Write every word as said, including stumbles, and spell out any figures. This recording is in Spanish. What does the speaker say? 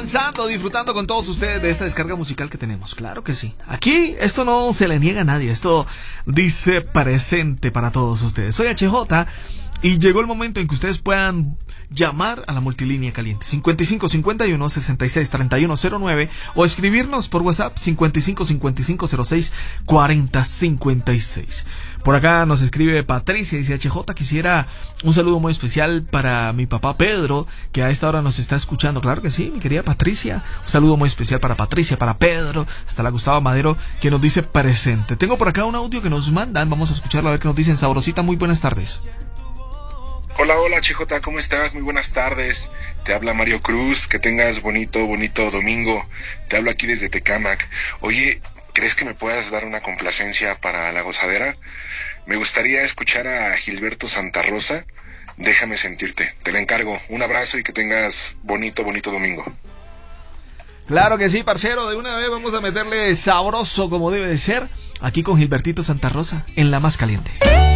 avanzando, disfrutando con todos ustedes de esta descarga musical que tenemos. Claro que sí. Aquí esto no se le niega a nadie. Esto dice presente para todos ustedes. Soy H J y llegó el momento en que ustedes puedan llamar a la multilínea caliente cincuenta y cinco cincuenta y uno sesenta y seis treinta y uno cero nueve o escribirnos por WhatsApp cincuenta y cinco cincuenta y cinco cero seis cuarenta cincuenta y seis. Por acá nos escribe Patricia, dice: H J, quisiera un saludo muy especial para mi papá Pedro, que a esta hora nos está escuchando. Claro que sí, mi querida Patricia. Un saludo muy especial para Patricia, para Pedro, hasta la Gustavo Madero, que nos dice presente. Tengo por acá un audio que nos mandan, vamos a escucharlo a ver qué nos dicen. Sabrosita, muy buenas tardes. Hola, hola H J, ¿cómo estás? Muy buenas tardes. Te habla Mario Cruz, que tengas bonito, bonito domingo. Te hablo aquí desde Tecámac. Oye, ¿crees que me puedas dar una complacencia para la gozadera? Me gustaría escuchar a Gilberto Santa Rosa. Déjame sentirte. Te la encargo. Un abrazo y que tengas bonito, bonito domingo. Claro que sí, parcero. De una vez vamos a meterle sabroso como debe de ser. Aquí con Gilbertito Santa Rosa, en La Más Caliente.